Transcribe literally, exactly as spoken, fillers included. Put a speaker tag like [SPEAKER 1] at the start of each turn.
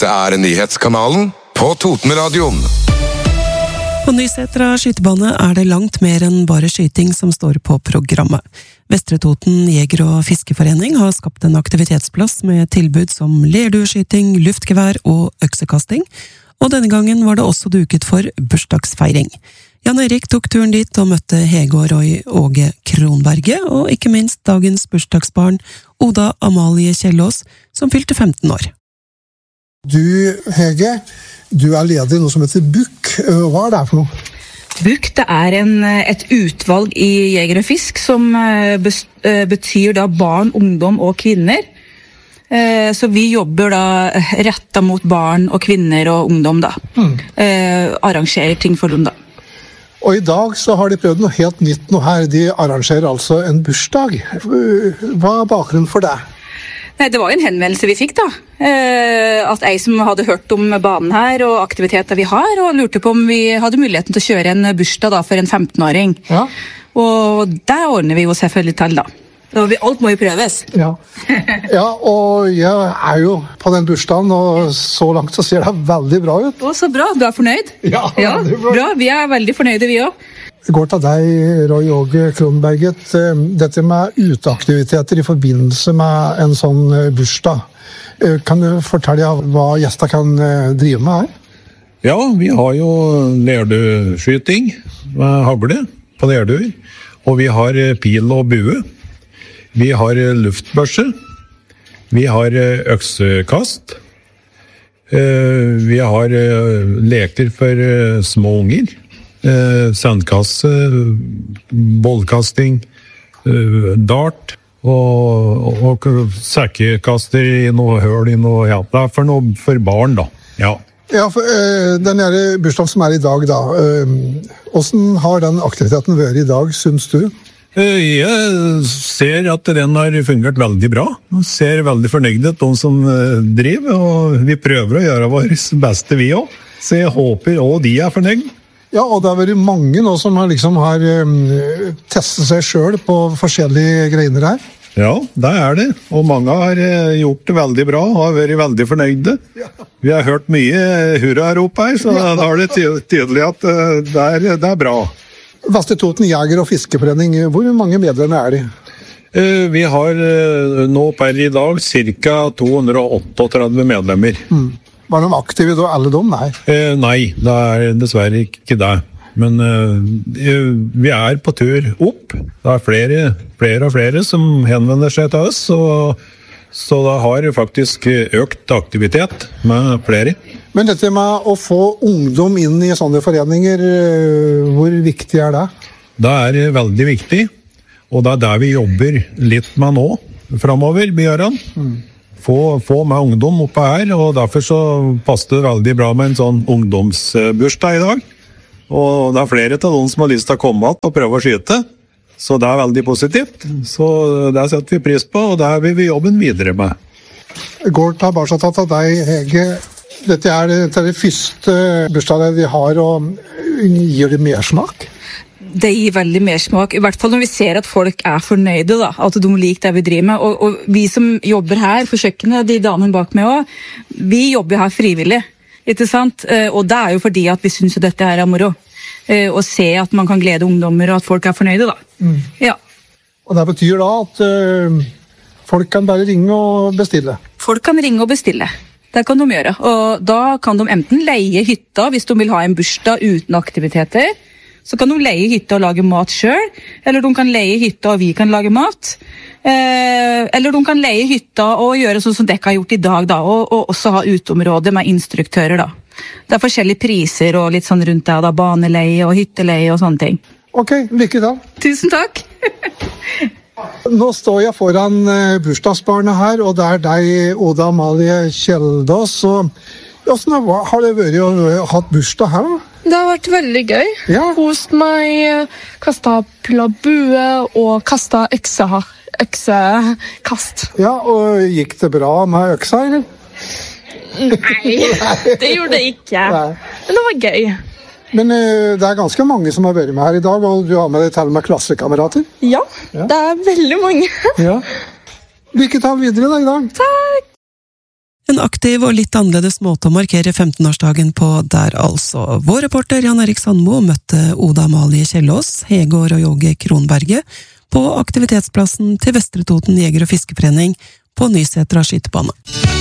[SPEAKER 1] Dette er nyhetskanalen på Totenradioen.
[SPEAKER 2] På Nysetra skytebane er det langt mer enn bare skyting som står på programmet. Vestre Toten Jeger- og Fiskeforening har skapt en aktivitetsplass med tilbud som lerdueskyting, luftgevær og øksekasting, og denne gangen var det også duket for bursdagsfeiring. Jan Erik tok turen dit og møtte Hege og Roy Åge Kronberget, og ikke minst dagens bursdagsbarn Oda Amalie Kjellås, som fylte femten år.
[SPEAKER 3] Du, Hege, du er leder i noe som heter B U K. Hva er det for noe?
[SPEAKER 4] B U K, det er en, et utvalg i Jeger og Fisk som betyr da barn, ungdom og kvinner. Så vi jobber da rettet mot barn og kvinner og ungdom da. Mm. Arrangerer ting for dem da.
[SPEAKER 3] Og i dag så har de prøvd noe helt nytt nå her. De arrangerer altså en bursdag. Hva er bakgrunnen for det?
[SPEAKER 4] Nei, det var en henvendelse vi fikk da. At jeg som hadde hørt om banen her og aktiviteter vi har, og lurte på om vi hadde muligheten til å kjøre en bursdag da for en femten-åring. Ja. Og det ordner vi jo selvfølgelig til da. Alt må jo prøves. Ja. Ja, og jeg er jo på den bursdagen, og så langt så ser det veldig bra ut. Å, så bra. Du er fornøyd? Ja, ja, bra. Bra. Vi er veldig fornøyde vi også.
[SPEAKER 3] Det går til deg, Roy Åge Kronberget. Dette med uteaktiviteter i forbindelse med en sånn bursdag. Kan du fortelle hva gjester kan drive med her?
[SPEAKER 5] Ja, vi har jo lerdueskyting med hagle på lerduer. Og vi har pil og bue. Vi har luftbørse. Vi har øksekast. Vi har leker for små unger. Eh, sandkasse, bollkasting, eh, dart og, og, og sekkekaster i noe høl i noe, ja, det er for noe for barn da, ja.
[SPEAKER 3] Ja, for eh, den her bursdagen som er i dag da, eh, hvordan har den aktiviteten vært i dag, synes du?
[SPEAKER 5] Eh, jeg ser at den har fungert veldig bra, jeg ser veldig fornøyd ut de som eh, driver, og vi prøver å gjøre vår beste vi også, så jeg håper også de er fornøyd.
[SPEAKER 3] Ja, og det har vært mange nå som har, liksom, har um, testet seg selv på forskjellige greiner her.
[SPEAKER 5] Ja, det er det. Og mange har uh, gjort det veldig bra og har vært veldig fornøyde. Ja. Vi har hørt mye hurra-rop her, så ja. Da er det ty- tydelig at uh, det, er, det er bra.
[SPEAKER 3] Vestre Toten Jeger- og Fiskeforening, hvor mange medlemmer er de?
[SPEAKER 5] Uh, vi har uh, nå per i dag ca. to hundre og trettioåtte medlemmer. Mm.
[SPEAKER 3] Var de aktive da, alle dem? Nei.
[SPEAKER 5] Eh, nei, det er dessverre ikke det. Men eh, vi er på tur opp. Det er flere, flere og flere som henvender seg til oss, og, så det har faktisk økt aktivitet med flere.
[SPEAKER 3] Men dette med å få ungdom inn i sånne foreninger, hvor viktig er det?
[SPEAKER 5] Det er veldig viktig, og det er det vi jobber litt med nå, fremover, Bjørn. Mm. Få, få med ungdom oppe her, og derfor så passer det veldig bra med en sånn ungdomsbursdag i dag. Og det er flere til noen som har lyst til å komme og prøve å skyte, så det er veldig positivt. Så det setter vi pris på, og det vil vi jobben videre med.
[SPEAKER 3] Går tilbake til deg, Hege. Dette er det første bursdagen vi har, og gir det mersmak?
[SPEAKER 4] Det gir veldig mersmak, i hvert fall når vi ser at folk er fornøyde da, at de liker det vi driver med, og, og vi som jobber her på kjøkkenet, de damene bak meg også, vi jobber her frivillig, ikke sant? Og det er jo fordi at vi synes at dette her er moro, å se at man kan glede ungdommer og at folk er fornøyde da. Mm. Ja.
[SPEAKER 3] Og det betyr da at uh, folk kan bare ringe og bestille?
[SPEAKER 4] Folk kan ringe og bestille. Det kan de gjøre, og da kan de enten leie hytta hvis de vil ha en bursdag uten aktiviteter. Så kan de leie hytta og lage mat selv, eller de kan leie hytta og vi kan lage mat. Eh, eller de kan leie hytta og gjøre sånn som dere har gjort i dag, da, og, og også ha uteområde med instruktører. Da. Det er forskjellige priser og litt sånn rundt det, da, baneleie og hytteleie og sånne ting.
[SPEAKER 3] Ok, lykke til.
[SPEAKER 4] Tusen takk.
[SPEAKER 3] Nå står jeg foran bursdagsbarnet her, og det er deg, Oda Amalie Kjellås. Hvordan har det vært å ha bursdag her da?
[SPEAKER 6] Det har vært veldig gøy.
[SPEAKER 3] Ja.
[SPEAKER 6] Kost meg, kastet pil og bue og kastet økse, øksekast.
[SPEAKER 3] Ja, og gikk det bra med øksa, eller?
[SPEAKER 6] Nei, det gjorde det ikke. Nei. Men det var gøy.
[SPEAKER 3] Men uh, det er ganske mange som har vært med her i dag, og du har med deg til med klassekamerater.
[SPEAKER 6] Ja, ja, det er veldig mange.
[SPEAKER 3] Ja. Lykke til videre da i dag.
[SPEAKER 6] Takk.
[SPEAKER 2] En aktiv aktiv og litt annerledes måte å markere femtenårsdagen på der altså. Vår reporter Jan Erik Sandmo møtte Oda Amalie Kjellås, Hege og Roy-Åge Kronberget på aktivitetsplassen til Vestre Toten Jeger- og Fiskeforening på Nysetra skytebane.